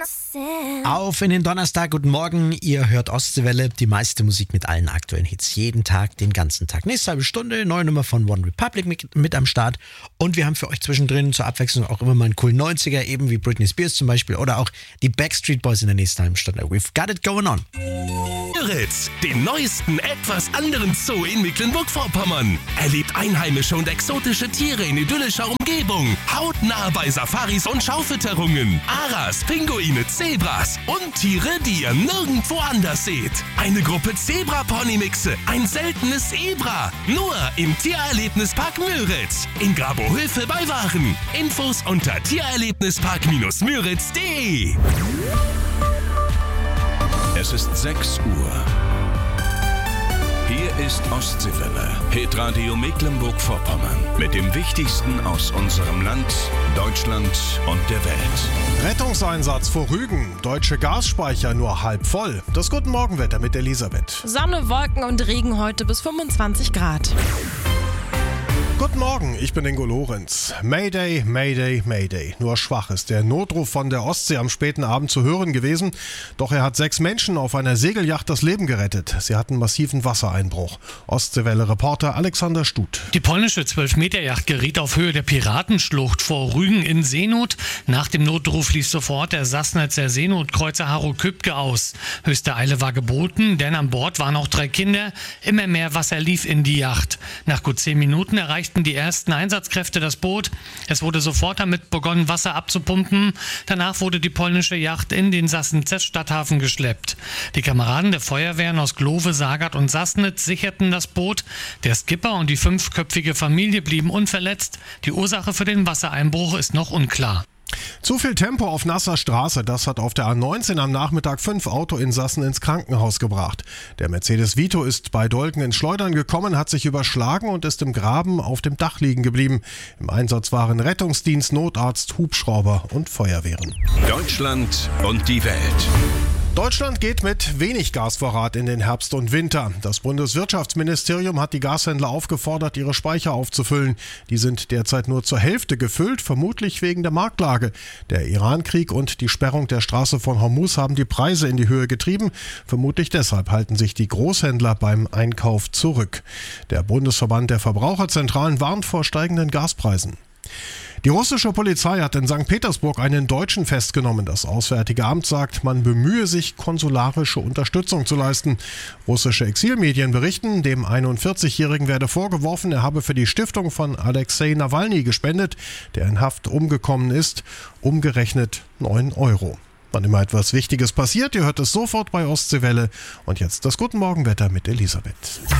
Auf in den Donnerstag, guten Morgen, ihr hört Ostseewelle, die meiste Musik mit allen aktuellen Hits, jeden Tag, den ganzen Tag. Nächste halbe Stunde, neue Nummer von One Republic mit am Start und wir haben für euch zwischendrin zur Abwechslung auch immer mal einen coolen 90er, eben wie Britney Spears zum Beispiel oder auch die Backstreet Boys in der nächsten halben Stunde. We've got it going on. Müritz, den neuesten, etwas anderen Zoo in Mecklenburg-Vorpommern. Erlebt einheimische und exotische Tiere in idyllischer Umgebung. Hautnah bei Safaris und Schaufütterungen. Aras, Pinguine, Zebras und Tiere, die ihr nirgendwo anders seht. Eine Gruppe Zebra-Pony-Mixe, ein seltenes Zebra. Nur im Tiererlebnispark Müritz. In Grabohöfe bei Waren. Infos unter tiererlebnispark-müritz.de. Es ist 6 Uhr. Hier ist Ostseewelle, Hitradio Mecklenburg-Vorpommern. Mit dem Wichtigsten aus unserem Land, Deutschland und der Welt. Rettungseinsatz vor Rügen. Deutsche Gasspeicher nur halb voll. Das Guten Morgenwetter mit Elisabeth. Sonne, Wolken und Regen heute bis 25 Grad. Guten Morgen, ich bin Ingo Lorenz. Mayday, Mayday, Mayday. Nur schwach ist der Notruf von der Ostsee am späten Abend zu hören gewesen. Doch er hat 6 Menschen auf einer Segelyacht das Leben gerettet. Sie hatten massiven Wassereinbruch. Ostseewelle-Reporter Alexander Stut. Die polnische 12-Meter-Yacht geriet auf Höhe der Piratenschlucht vor Rügen in Seenot. Nach dem Notruf lief sofort der Sassnitzer Seenotkreuzer Harro Kübke aus. Höchste Eile war geboten, denn an Bord waren auch 3 Kinder. Immer mehr Wasser lief in die Yacht. Nach gut 10 Minuten erreichten die ersten Einsatzkräfte das Boot. Es wurde sofort damit begonnen, Wasser abzupumpen. Danach wurde die polnische Yacht in den Sassnitzer Stadthafen geschleppt. Die Kameraden der Feuerwehren aus Glove, Sagard und Sassnitz sicherten das Boot. Der Skipper und die 5-köpfige Familie blieben unverletzt. Die Ursache für den Wassereinbruch ist noch unklar. Zu viel Tempo auf nasser Straße, das hat auf der A19 am Nachmittag 5 Autoinsassen ins Krankenhaus gebracht. Der Mercedes Vito ist bei Dolken ins Schleudern gekommen, hat sich überschlagen und ist im Graben auf dem Dach liegen geblieben. Im Einsatz waren Rettungsdienst, Notarzt, Hubschrauber und Feuerwehren. Deutschland und die Welt. Deutschland geht mit wenig Gasvorrat in den Herbst und Winter. Das Bundeswirtschaftsministerium hat die Gashändler aufgefordert, ihre Speicher aufzufüllen. Die sind derzeit nur zur Hälfte gefüllt, vermutlich wegen der Marktlage. Der Irankrieg und die Sperrung der Straße von Hormuz haben die Preise in die Höhe getrieben. Vermutlich deshalb halten sich die Großhändler beim Einkauf zurück. Der Bundesverband der Verbraucherzentralen warnt vor steigenden Gaspreisen. Die russische Polizei hat in St. Petersburg einen Deutschen festgenommen. Das Auswärtige Amt sagt, man bemühe sich, konsularische Unterstützung zu leisten. Russische Exilmedien berichten, dem 41-Jährigen werde vorgeworfen, er habe für die Stiftung von Alexei Nawalny gespendet, der in Haft umgekommen ist, umgerechnet 9 Euro. Wann immer etwas Wichtiges passiert, ihr hört es sofort bei Ostseewelle. Und jetzt das Guten Morgenwetter mit Elisabeth.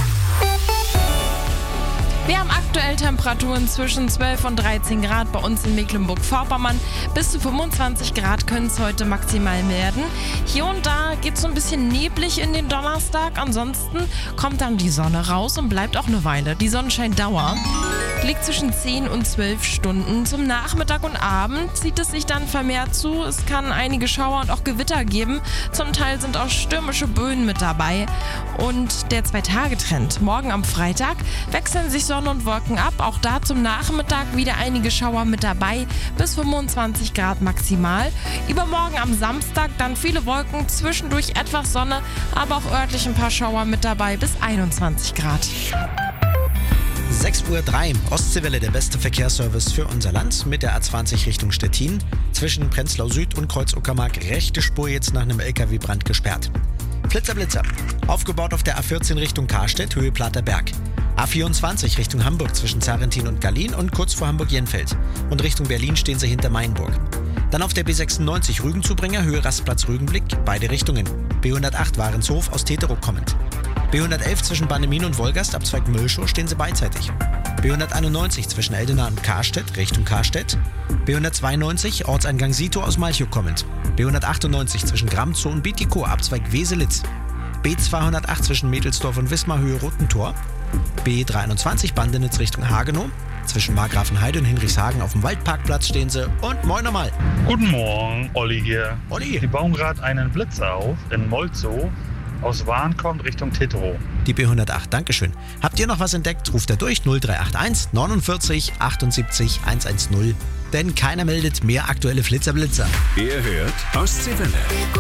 Wir haben aktuell Temperaturen zwischen 12 und 13 Grad bei uns in Mecklenburg-Vorpommern. Bis zu 25 Grad können es heute maximal werden. Hier und da geht es so ein bisschen neblig in den Donnerstag. Ansonsten kommt dann die Sonne raus und bleibt auch eine Weile. Die Sonnenscheindauer liegt zwischen 10 und 12 Stunden. Zum Nachmittag und Abend zieht es sich dann vermehrt zu. Es kann einige Schauer und auch Gewitter geben. Zum Teil sind auch stürmische Böen mit dabei. Und der 2-Tage-Trend. Morgen am Freitag wechseln sich Sonne und Wolken ab. Auch da zum Nachmittag wieder einige Schauer mit dabei. Bis 25 Grad maximal. Übermorgen am Samstag dann viele Wolken, zwischendurch etwas Sonne, aber auch örtlich ein paar Schauer mit dabei bis 21 Grad. 6:03 Uhr, Ostseewelle, der beste Verkehrsservice für unser Land mit der A20 Richtung Stettin. Zwischen Prenzlau Süd und Kreuz-Uckermark rechte Spur jetzt nach einem LKW-Brand gesperrt. Blitzer, aufgebaut auf der A14 Richtung Karstedt, Höhe Plater Berg. A24 Richtung Hamburg zwischen Zarentin und Gallien und kurz vor Hamburg-Jenfeld. Und Richtung Berlin stehen sie hinter Mainburg. Dann auf der B96 Rügenzubringer, Höhe Rastplatz Rügenblick, beide Richtungen. B108 Warenshof aus Teterow kommend. B111 zwischen Bannemin und Wolgast, Abzweig Müllschow, stehen sie beidseitig. B191 zwischen Eldena und Karstedt, Richtung Karstedt. B192 Ortseingang Sito aus Malchow kommend. B198 zwischen Gramzow und Bitiko, Abzweig Weselitz. B208 zwischen Mädelsdorf und Wismar, Höhe Rotentor. B321 Bandenitz Richtung Hagenow. Zwischen Margrafenheide und Hinrichshagen auf dem Waldparkplatz stehen sie. Und moin nochmal. Guten Morgen, Olli hier. Olli. Die bauen gerade einen Blitzer auf in Molzow. Aus Wahn kommt Richtung Teterow. Die B108, Dankeschön. Habt ihr noch was entdeckt? Ruft er durch 0381 49 78 110. Denn keiner meldet mehr aktuelle Flitzer-Blitzer. Ihr hört Ostseewelle.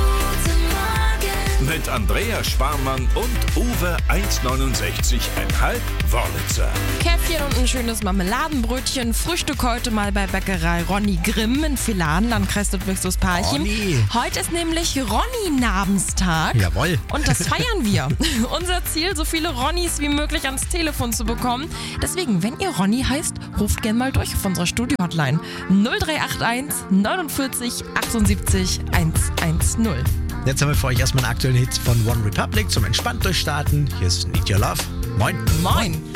Mit Andrea Sparmann und Uwe 1,69,5 Wörlitzer. Käffchen und ein schönes Marmeladenbrötchen. Frühstück heute mal bei Bäckerei Ronny Grimm in Villanen, Landkreis Ludwigsburg-Parchim. Ronny. Heute ist nämlich Ronny-Namenstag. Jawohl. Und das feiern wir. Unser Ziel, so viele Ronnys wie möglich ans Telefon zu bekommen. Deswegen, wenn ihr Ronny heißt, ruft gerne mal durch auf unserer Studio-Hotline 0381 49 78 110. Jetzt haben wir für euch erstmal einen aktuellen Hit von One Republic zum entspannt durchstarten. Hier ist Need Your Love. Moin. Moin.